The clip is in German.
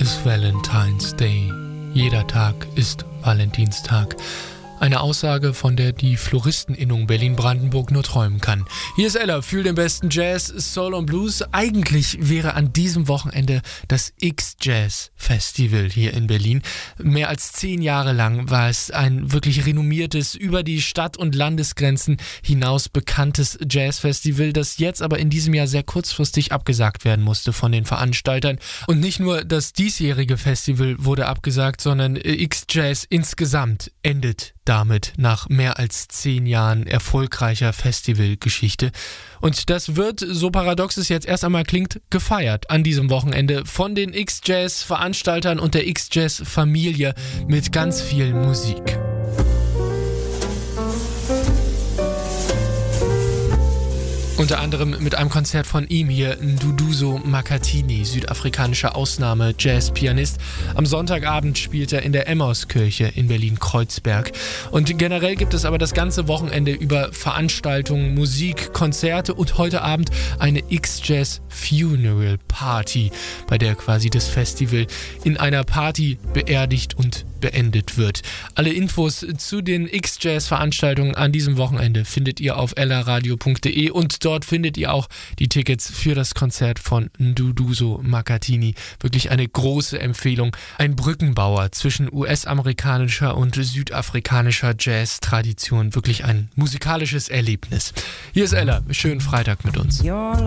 is Valentine's Day. Jeder Tag ist Valentinstag. Eine Aussage, von der die Floristeninnung Berlin-Brandenburg nur träumen kann. Hier ist Ella, fühl den besten Jazz, Soul und Blues. Eigentlich wäre an diesem Wochenende das X-Jazz Festival hier in Berlin. Mehr als 10 Jahre lang war es ein wirklich renommiertes, über die Stadt- und Landesgrenzen hinaus bekanntes Jazzfestival, das jetzt aber in diesem Jahr sehr kurzfristig abgesagt werden musste von den Veranstaltern. Und nicht nur das diesjährige Festival wurde abgesagt, sondern X-Jazz insgesamt endet damit nach mehr als 10 Jahren erfolgreicher Festivalgeschichte. Und das wird, so paradox es jetzt erst einmal klingt, gefeiert an diesem Wochenende von den X-Jazz-Veranstaltern und der X-Jazz-Familie mit ganz viel Musik. Unter anderem mit einem Konzert von ihm hier, Duduzo Makhathini, südafrikanischer Ausnahme-Jazz-Pianist. Am Sonntagabend spielt er in der Emmauskirche in Berlin-Kreuzberg. Und generell gibt es aber das ganze Wochenende über Veranstaltungen, Musik, Konzerte und heute Abend eine X-Jazz Funeral Party, bei der quasi das Festival in einer Party beerdigt und beendet wird. Alle Infos zu den X-Jazz-Veranstaltungen an diesem Wochenende findet ihr auf ellaradio.de und dort findet ihr auch die Tickets für das Konzert von Duduzo Makhathini. Wirklich eine große Empfehlung. Ein Brückenbauer zwischen US-amerikanischer und südafrikanischer Jazz-Tradition. Wirklich ein musikalisches Erlebnis. Hier ist Ella. Schönen Freitag mit uns.